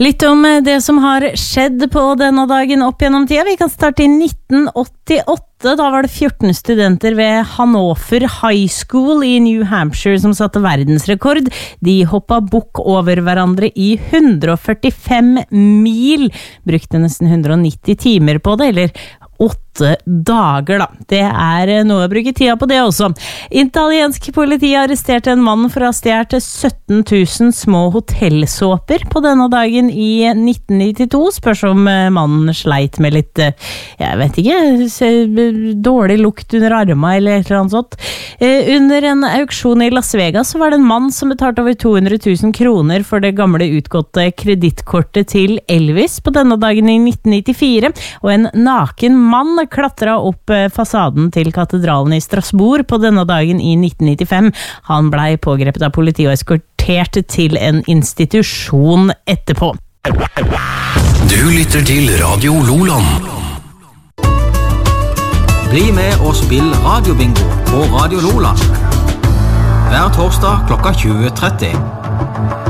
Litt om det som har skjedd på denne dagen opp gjennom tida. Vi kan starte i 1988. Da var det 14 studenter ved Hanover High School i New Hampshire som satte verdensrekord. De hoppet bukk over hverandre i 145 mil. Brukte nesten 190 timer på det, eller 8 dager da. Det noe å bruke tida på det også. Italiensk politi arresterte en mann for å ha stjålet 17 000 små hotellsåper på denne dagen i 1992. Spørs om mannen sleit med litt, jeg vet ikke, dårlig lukt under armene eller et eller annet sånt. Under en auksjon i Las Vegas så var det en mann som betalte over 200 000 kroner for det gamle utgåtte kredittkortet til Elvis på denne dagen i 1994, og en naken mann klatret opp fasaden til katedralen i Strasbourg på denne dagen i 1995. Han ble pågrepet av politi og eskortert til en institusjon etterpå. Du lytter til Radio Loland. Bli med og spill radiobingo på Radio Loland. Hver torsdag klokka 20:30.